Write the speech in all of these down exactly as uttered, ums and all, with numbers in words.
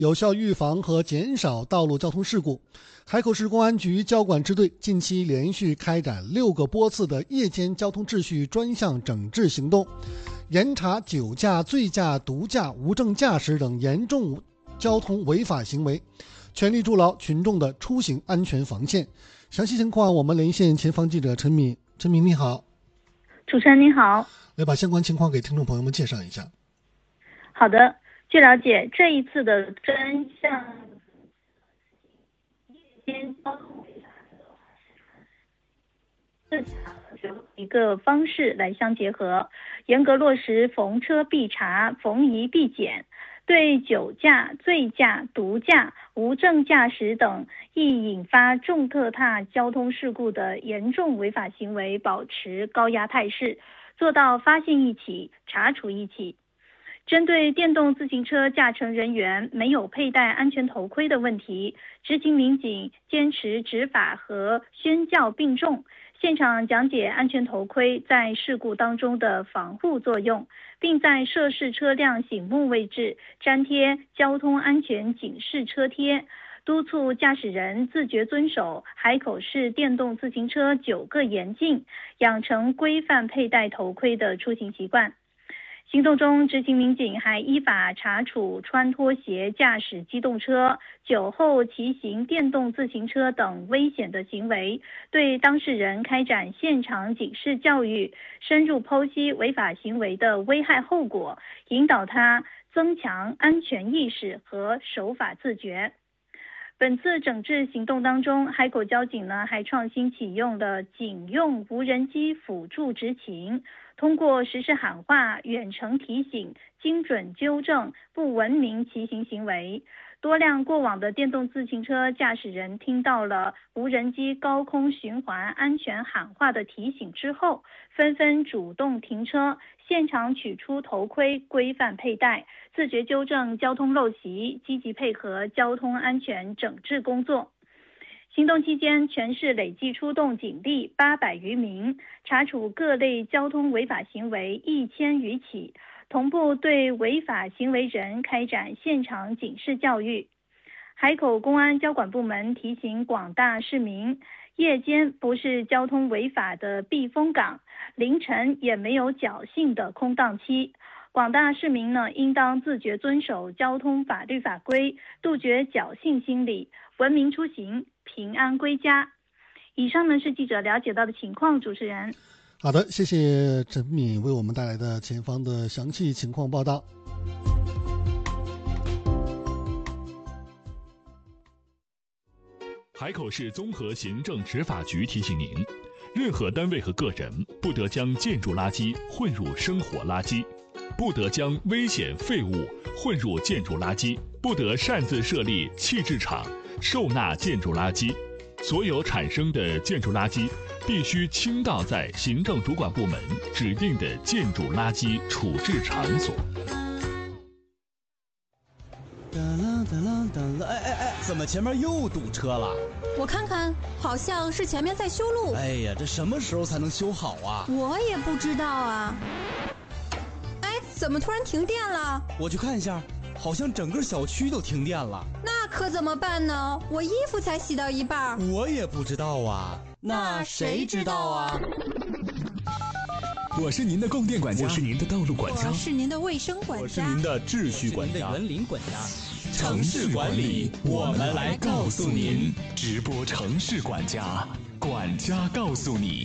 有效预防和减少道路交通事故。海口市公安局交管支队近期连续开展六个波次的夜间交通秩序专项整治行动，严查酒驾、醉驾、毒驾、无证驾驶等严重交通违法行为，全力筑牢群众的出行安全防线。详细情况我们连线前方记者陈敏。陈敏你好。 主持人您好。 来把相关情况给听众朋友们介绍一下。 好的，据了解，这一次的专项夜间交通一个方式来相结合，严格落实逢车必查、逢疑必检，对酒驾、醉驾、毒驾、无证驾驶等易引发重特大交通事故的严重违法行为保持高压态势，做到发现一起、查处一起。针对电动自行车驾乘人员没有佩戴安全头盔的问题，执勤民警坚持执法和宣教并重，现场讲解安全头盔在事故当中的防护作用，并在涉事车辆醒目位置粘贴交通安全警示车贴，督促驾驶人自觉遵守海口市电动自行车九个严禁，养成规范佩戴头盔的出行习惯。行动中，执勤民警还依法查处穿拖鞋驾驶机动车、酒后骑行电动自行车等危险的行为，对当事人开展现场警示教育，深入剖析违法行为的危害后果，引导他增强安全意识和守法自觉。本次整治行动当中，海口交警呢还创新启用了警用无人机辅助执勤，通过实时喊话、远程提醒、精准纠正不文明骑行行为。多辆过往的电动自行车驾驶人听到了无人机高空循环安全喊话的提醒之后，纷纷主动停车，现场取出头盔规范佩戴，自觉纠正交通陋习，积极配合交通安全整治工作。行动期间，全市累计出动警力八百余名，查处各类交通违法行为一千余起，同步对违法行为人开展现场警示教育。海口公安交管部门提醒广大市民，夜间不是交通违法的避风港，凌晨也没有侥幸的空档期。广大市民呢，应当自觉遵守交通法律法规，杜绝侥幸心理，文明出行，平安归家。以上呢是记者了解到的情况，主持人。 好的，谢谢陈敏为我们带来的前方的详细情况报道。 海口市综合行政执法局提醒您，任何单位和个人不得将建筑垃圾混入生活垃圾，不得将危险废物混入建筑垃圾，不得擅自设立弃置场，收纳建筑垃圾。所有产生的建筑垃圾必须倾倒在行政主管部门指定的建筑垃圾处置场所。 哒啦哒啦哒啦！哎哎哎，怎么前面又堵车了？ 我看看，好像是前面在修路。 哎呀，这什么时候才能修好啊？ 我也不知道啊。哎，怎么突然停电了？ 我去看一下，好像整个小区都停电了。 那可怎么办呢？我衣服才洗到一半。 我也不知道啊。那谁知道啊？ 我是您的供电管家， 我是您的道路管家， 我是您的卫生管家， 我是您的秩序管家， 园林管家。 城市管理，我们来告诉您。直播城市管家，管家告诉你。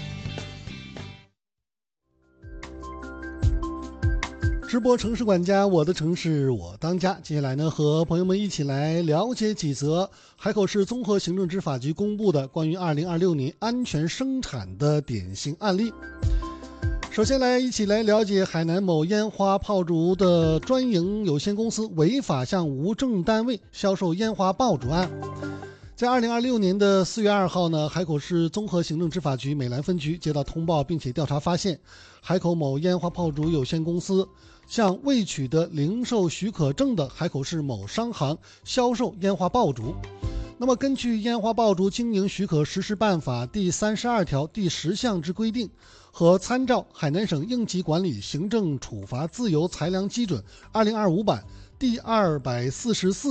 直播城市管家，我的城市我当家。接下来呢，和朋友们一起来了解几则海口市综合行政执法局公布的关于二零二六年安全生产的典型案例。首先来一起来了解海南某烟花炮竹的专营有限公司违法向无证单位销售烟花爆竹案。在二零二六年的四月二号呢，海口市综合行政执法局美兰分局接到通报，并且调查发现，海口某烟花炮竹有限公司向未取得零售许可证的海口市某商行销售烟花爆竹。那么根据《烟花爆竹经营许可实施办法》第三十二条第十项之规定，和参照海南省应急管理行政处罚自由裁量基准二零二五版第二百四十四